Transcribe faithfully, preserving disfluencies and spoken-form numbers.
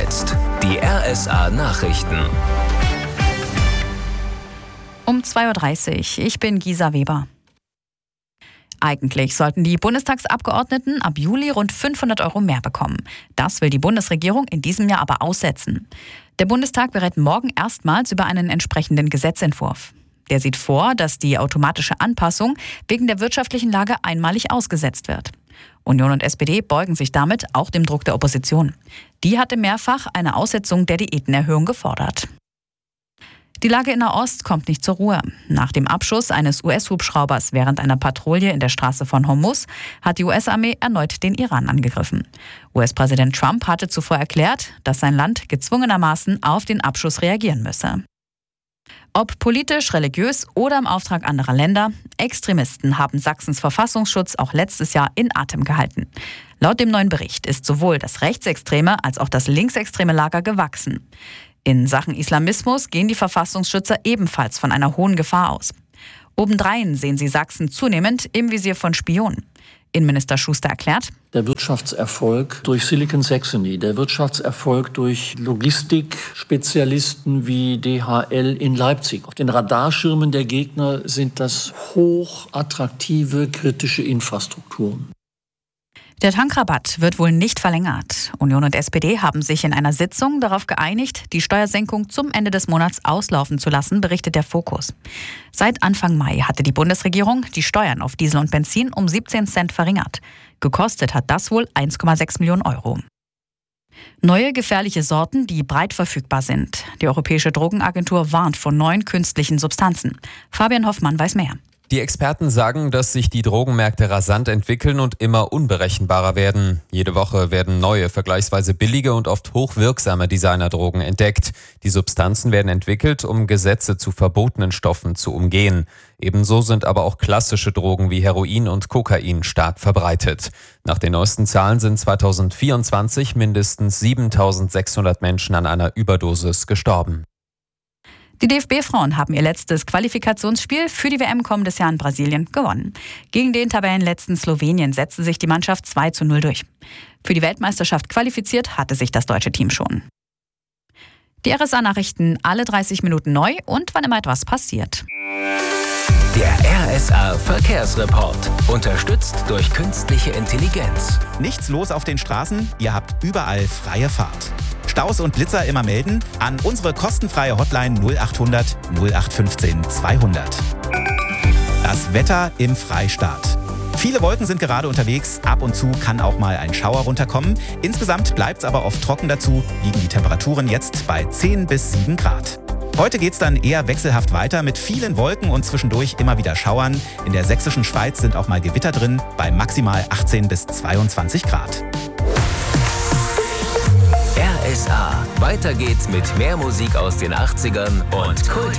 jetzt die R S A-Nachrichten. Um zwei Uhr dreißig. Ich bin Gisa Weber. Eigentlich sollten die Bundestagsabgeordneten ab Juli rund fünfhundert Euro mehr bekommen. Das will die Bundesregierung in diesem Jahr aber aussetzen. Der Bundestag berät morgen erstmals über einen entsprechenden Gesetzentwurf. Der sieht vor, dass die automatische Anpassung wegen der wirtschaftlichen Lage einmalig ausgesetzt wird. Union und S P D beugen sich damit auch dem Druck der Opposition. Die hatte mehrfach eine Aussetzung der Diätenerhöhung gefordert. Die Lage in Nahost kommt nicht zur Ruhe. Nach dem Abschuss eines U S-Hubschraubers während einer Patrouille in der Straße von Hormuz hat die U S-Armee erneut den Iran angegriffen. U S-Präsident Trump hatte zuvor erklärt, dass sein Land gezwungenermaßen auf den Abschuss reagieren müsse. Ob politisch, religiös oder im Auftrag anderer Länder, Extremisten haben Sachsens Verfassungsschutz auch letztes Jahr in Atem gehalten. Laut dem neuen Bericht ist sowohl das rechtsextreme als auch das linksextreme Lager gewachsen. In Sachen Islamismus gehen die Verfassungsschützer ebenfalls von einer hohen Gefahr aus. Obendrein sehen sie Sachsen zunehmend im Visier von Spionen. Innenminister Schuster erklärt: Der Wirtschaftserfolg durch Silicon Saxony, der Wirtschaftserfolg durch Logistikspezialisten wie D H L in Leipzig. Auf den Radarschirmen der Gegner sind das hochattraktive kritische Infrastrukturen. Der Tankrabatt wird wohl nicht verlängert. Union und S P D haben sich in einer Sitzung darauf geeinigt, die Steuersenkung zum Ende des Monats auslaufen zu lassen, berichtet der Fokus. Seit Anfang Mai hatte die Bundesregierung die Steuern auf Diesel und Benzin um siebzehn Cent verringert. Gekostet hat das wohl eins Komma sechs Millionen Euro. Neue gefährliche Sorten, die breit verfügbar sind. Die Europäische Drogenagentur warnt vor neuen künstlichen Substanzen. Fabian Hoffmann weiß mehr. Die Experten sagen, dass sich die Drogenmärkte rasant entwickeln und immer unberechenbarer werden. Jede Woche werden neue, vergleichsweise billige und oft hochwirksame Designerdrogen entdeckt. Die Substanzen werden entwickelt, um Gesetze zu verbotenen Stoffen zu umgehen. Ebenso sind aber auch klassische Drogen wie Heroin und Kokain stark verbreitet. Nach den neuesten Zahlen sind zweitausendvierundzwanzig mindestens siebentausendsechshundert Menschen an einer Überdosis gestorben. Die D F B-Frauen haben ihr letztes Qualifikationsspiel für die W M kommendes Jahr in Brasilien gewonnen. Gegen den Tabellenletzten Slowenien setzte sich die Mannschaft zwei zu null durch. Für die Weltmeisterschaft qualifiziert hatte sich das deutsche Team schon. Die R S A-Nachrichten alle dreißig Minuten neu und wann immer etwas passiert. Der R S A-Verkehrsreport. Unterstützt durch künstliche Intelligenz. Nichts los auf den Straßen, ihr habt überall freie Fahrt. Staus und Blitzer immer melden an unsere kostenfreie Hotline null achthundert nullachtfünfzehn zweihundert. Das Wetter im Freistaat. Viele Wolken sind gerade unterwegs, ab und zu kann auch mal ein Schauer runterkommen. Insgesamt bleibt es aber oft trocken dazu, liegen die Temperaturen jetzt bei zehn bis sieben Grad. Heute geht's dann eher wechselhaft weiter mit vielen Wolken und zwischendurch immer wieder Schauern. In der sächsischen Schweiz sind auch mal Gewitter drin, bei maximal achtzehn bis zweiundzwanzig Grad. R S A. Weiter geht's mit mehr Musik aus den achtzigern und Kult.